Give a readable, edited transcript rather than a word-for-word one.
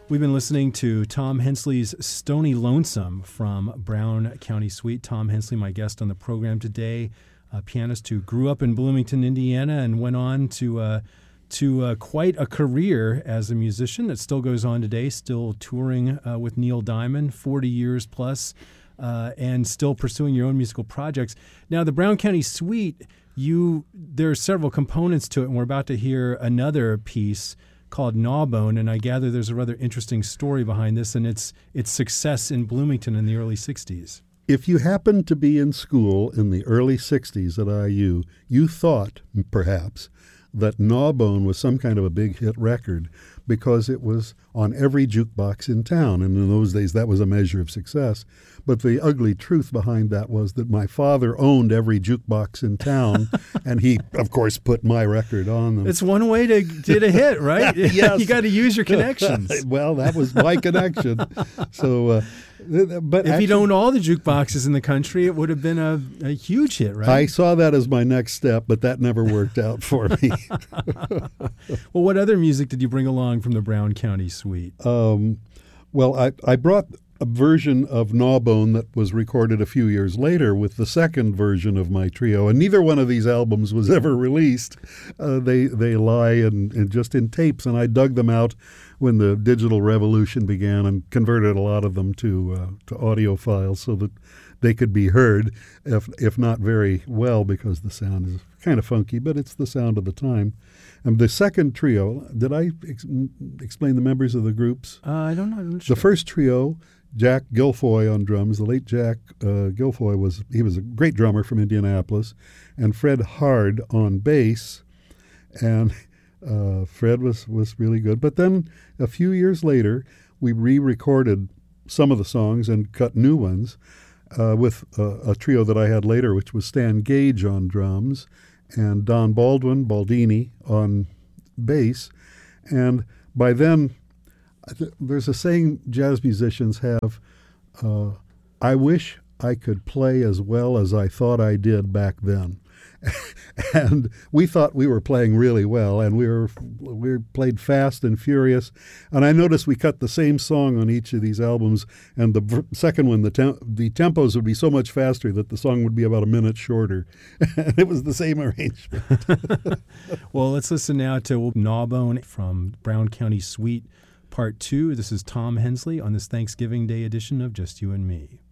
We've been listening to Tom Hensley's Stony Lonesome from Brown County Suite. Tom Hensley, my guest on the program today, a pianist who grew up in Bloomington, Indiana, and went on to quite a career as a musician that still goes on today, still touring with Neil Diamond, 40 years plus, and still pursuing your own musical projects. Now, the Brown County Suite, there are several components to it, and we're about to hear another piece called Gnawbone, and I gather there's a rather interesting story behind this and its success in Bloomington in the early 60s. If you happened to be in school in the early 60s at IU, you thought, perhaps, that Gnawbone was some kind of a big hit record because it was on every jukebox in town, and in those days that was a measure of success. But the ugly truth behind that was that my father owned every jukebox in town, and he, of course, put my record on them. It's one way to get a hit, right? Yes. You got to use your connections. Well, that was my connection. So, but if you'd owned all the jukeboxes in the country, it would have been a huge hit, right? I saw that as my next step, but that never worked out for me. Well, what other music did you bring along from the Brown County Suite? Well, I brought a version of Gnawbone that was recorded a few years later with the second version of my trio, and neither one of these albums was ever released. They lie in just in tapes, and I dug them out when the digital revolution began and converted a lot of them to audio files so that they could be heard, if not very well, because the sound is kind of funky, but it's the sound of the time. And the second trio, did I explain the members of the groups? I don't know. I'm not sure. The first trio, Jack Guilfoyle on drums. The late Jack Guilfoyle was a great drummer from Indianapolis, and Fred Hard on bass. And Fred was really good. But then a few years later, we re-recorded some of the songs and cut new ones with a trio that I had later, which was Stan Gage on drums and Don Baldini on bass. And by then, there's a saying jazz musicians have, I wish I could play as well as I thought I did back then. And we thought we were playing really well, and we played fast and furious. And I noticed we cut the same song on each of these albums, and the second one, the tempos would be so much faster that the song would be about a minute shorter. And it was the same arrangement. Well, let's listen now to Gnawbone from Brown County Suite Part 2. This is Tom Hensley on this Thanksgiving Day edition of Just You and Me.